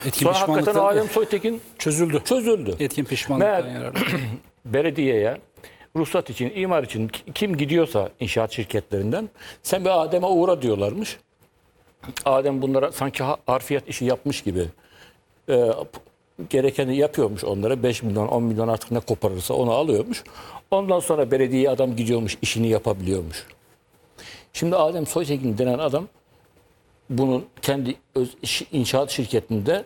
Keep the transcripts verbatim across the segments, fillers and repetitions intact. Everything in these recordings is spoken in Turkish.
Etkin Sonra hakikaten pişmanlıktan Adem Soytekin çözüldü. çözüldü. Etkin pişmanlıktan Meğer yararlı. belediyeye ruhsat için, imar için kim gidiyorsa inşaat şirketlerinden sen bir Adem'e uğra diyorlarmış. Adem bunlara sanki harfiyat işi yapmış gibi e, gerekeni yapıyormuş onlara. beş milyon, on milyon artık ne koparırsa onu alıyormuş. Ondan sonra belediyeye adam gidiyormuş, işini yapabiliyormuş. Şimdi Adem Soytekin denen adam bunun kendi öz, inşaat şirketinde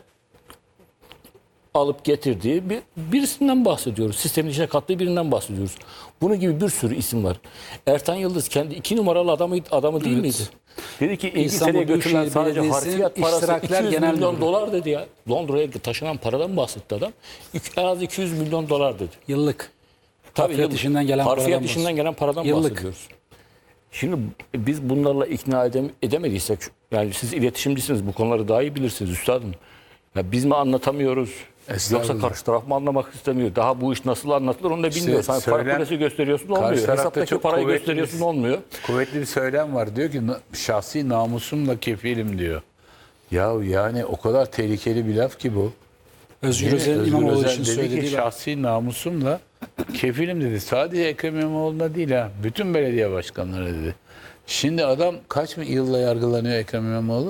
alıp getirdiği bir, birisinden bahsediyoruz. Sistemin içine kattığı birinden bahsediyoruz. Bunun gibi bir sürü isim var. Ertan Yıldız kendi iki numaralı adamı, adamı değil Evet. miydi? Dedi ki İstanbul İngiltere'ye götürülen Büyükşehir sadece Belediyesi'nin harfiyat parası iştirakler iki yüz genel milyon müdürü. dolar dedi ya. Londra'ya taşınan paradan bahsetti adam. En az iki yüz milyon dolar dedi. Yıllık. Tabii Harfiyat yıllık. işinden gelen Harfiyat paradan işinden bahsediyor. gelen paradan Yıllık. bahsediyoruz. Şimdi biz bunlarla ikna edem edemediysek, yani siz iletişimcisiniz, bu konuları daha iyi bilirsiniz üstadım. Ya biz mi anlatamıyoruz? Yoksa karşı taraf mı anlamak istemiyor? Daha bu iş nasıl anlatılır onu da bilmiyoruz. Hani para söylem- kulesi gösteriyorsun Karşı olmuyor. tarafta Hesaptaki çok parayı kuvvetli gösteriyorsun bir- olmuyor. Kuvvetli bir söylem var. Diyor ki "Na- şahsi namusumla kefilim" diyor. Ya yani o kadar tehlikeli bir laf ki bu. Özgür Yine Özel'in Özgür İmamoğlu Özel için dedi ki söylediği bak. şahsi namusumla kefilim dedi. Sadece Ekrem İmamoğlu'na değil ha. Bütün belediye başkanları dedi. Şimdi adam kaç mı yılla yargılanıyor Ekrem İmamoğlu?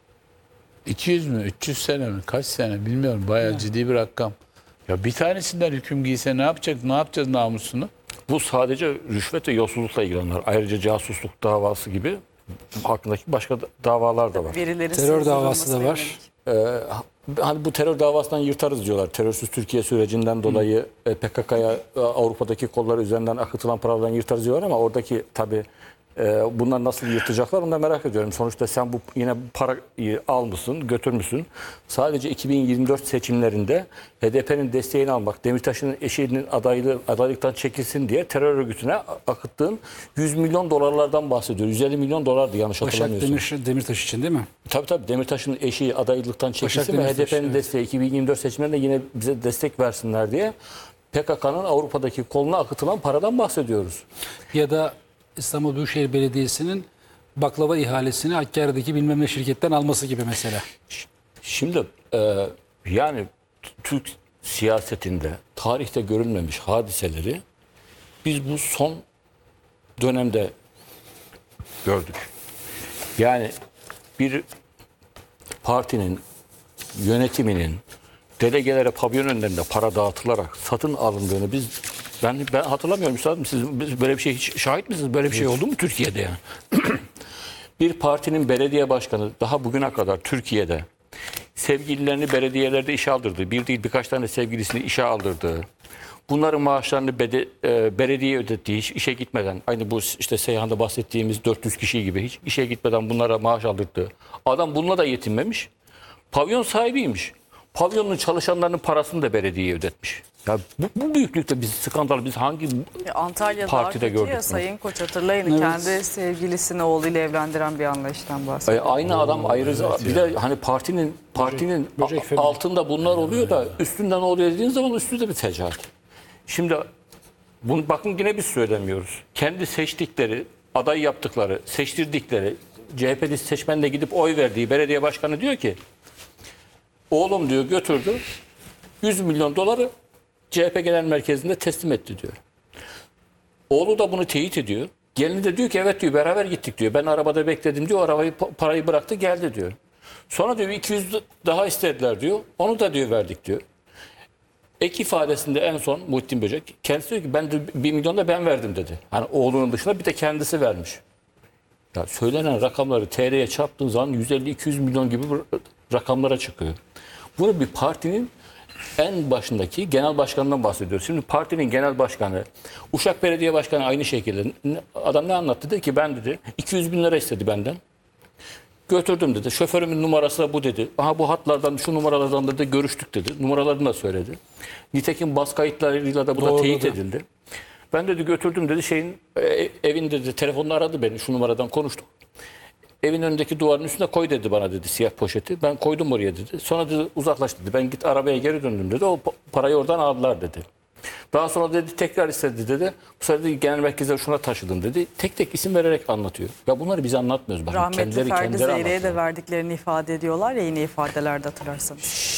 iki yüz mü? üç yüz sene mi? Kaç sene? Bilmiyorum. Bayağı ciddi bir rakam. Ya bir tanesinden hüküm giyse ne yapacak? Ne yapacağız namusunu? Bu sadece rüşvet ve yolsuzlukla ilgilenenler. Ayrıca casusluk davası gibi hakkındaki başka da- davalar da var. Verilerin Terör davası da sızdırılmasına var. yönelik. Ee, hani bu terör davasından yırtarız diyorlar. Terörsüz Türkiye sürecinden dolayı e, P K K'ya e, Avrupa'daki kollar üzerinden akıtılan paralardan yırtarız diyorlar ama oradaki tabii e, bunlar nasıl yırtacaklar onu da merak ediyorum. Sonuçta sen bu yine parayı almışsın, götürmüşsün. Sadece iki bin yirmi dört seçimlerinde H D P'nin desteğini almak, Demirtaş'ın eşinin adaylığı, adaylıktan çekilsin diye terör örgütüne akıttığın yüz milyon dolarlardan bahsediyor. yüz elli milyon dolardı yanlış Başak hatırlamıyorsam. Demir, Demirtaş için değil mi? Tabii tabii Demirtaş'ın eşi adaylıktan çekilsin Başak ve Demirtaş, H D P'nin evet. desteği iki bin yirmi dört seçimlerinde yine bize destek versinler diye P K K'nın Avrupa'daki koluna akıtılan paradan bahsediyoruz. Ya da İstanbul Büyükşehir Belediyesi'nin baklava ihalesini Hakkari'deki bilmem ne şirketten alması gibi mesela. Şimdi e, yani Türk siyasetinde tarihte görülmemiş hadiseleri biz bu son dönemde gördük. Yani bir partinin yönetiminin delegelere pavyon önlerinde para dağıtılarak satın alındığını biz ben ben hatırlamıyorum üstadım, siz biz böyle bir şey hiç şahit misiniz? Böyle bir şey oldu mu Türkiye'de yani? Bir partinin belediye başkanı daha bugüne kadar Türkiye'de sevgililerini belediyelerde işe aldırdığı, bir değil birkaç tane sevgilisini işe aldırdığı, bunların maaşlarını bede, e, belediye ödettiği, hiç işe gitmeden, aynı bu işte Seyhan'da bahsettiğimiz dört yüz kişi gibi hiç işe gitmeden bunlara maaş aldırdığı adam bununla da yetinmemiş. Pavyon sahibiymiş. Pavyonun çalışanlarının parasını da belediyeye ödetmiş. Ya bu, bu büyüklükte biz skandal biz hangi Ya Antalya'da partide artık gördük ya mü? Sayın Koç hatırlayın Evet. kendi sevgilisini oğluyla evlendiren bir anlayıştan E, bahsediyor. aynı adam ayrı bir de hani partinin partinin böcek a- family. altında bunlar oluyor da üstünden oluyor dediğin zaman üstü de bir fecaat. Şimdi bunu bakın yine biz söylemiyoruz. Kendi seçtikleri, aday yaptıkları, seçtirdikleri C H P'li seçmenle gidip oy verdiği belediye başkanı diyor ki oğlum diyor götürdü yüz milyon doları C H P Genel Merkezi'nde teslim etti diyor. Oğlu da bunu teyit ediyor. Gelini de diyor ki evet diyor beraber gittik diyor. Ben arabada bekledim diyor. Arabayı parayı bıraktı geldi diyor. Sonra diyor iki yüz daha istediler diyor. Onu da diyor verdik diyor. Ek ifadesinde en son Muhittin Böcek kendisi diyor ki ben de bir milyon da ben verdim dedi. Hani oğlunun dışında bir de kendisi vermiş. Ya söylenen rakamları T L'ye çarptığın zaman yüz elli iki yüz milyon gibi bir rakamlara çıkıyor. Bunu bir partinin en başındaki genel başkanından bahsediyoruz. Şimdi partinin genel başkanı, Uşak Belediye Başkanı aynı şekilde adam ne anlattı? Dedi ki ben dedi iki yüz bin lira istedi benden. Götürdüm dedi. Şoförümün numarası da bu dedi. Aha bu hatlardan şu numaralardan da görüştük dedi. Numaralarını da söyledi. Nitekim bas kayıtlarıyla da bu da Doğru teyit da. edildi. Ben dedi götürdüm dedi şeyin e, evin dedi telefonla aradı beni şu numaradan konuştuk. Evin önündeki duvarın üstüne koy dedi bana dedi siyah poşeti. Ben koydum oraya dedi. Sonra dedi uzaklaş dedi. Ben git arabaya geri döndüm dedi. O pa- parayı oradan aldılar dedi. Daha sonra dedi tekrar istedi dedi. Bu sefer dedi genel merkeze şuna taşıdım dedi. Tek tek isim vererek anlatıyor. Ya bunları bize anlatmıyoruz. Bakın Rahmetli kendileri Ferdi kendileri Zeyre'ye anlatıyor. de verdiklerini ifade ediyorlar ya yine ifadelerde hatırlarsanız.